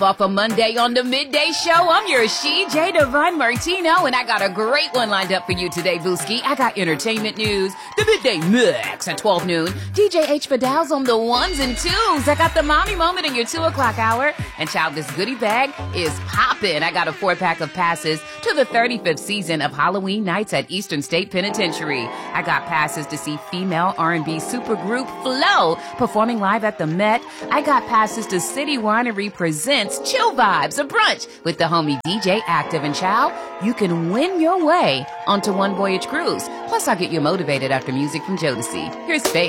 But for Monday on the Midday Show, I'm your J. Divine Martino, and I got a great one lined up for you today, Booski. I got entertainment news, the Midday Mix at 12 noon, DJ H. Fidal's on the ones and twos. I got the mommy moment in your 2 o'clock hour, and child, this goodie bag is poppin'. I got a 4-pack of passes to the 35th season of Halloween Nights at Eastern State Penitentiary. I got passes to see female R&B supergroup Flo performing live at the Met. I got passes to City Winery Presents Chill Vibes, a brunch with the homie DJ Active, and child, you can win your way onto One Voyage Cruise. Plus, I'll get you motivated after music from Jodeci. Here's Faith.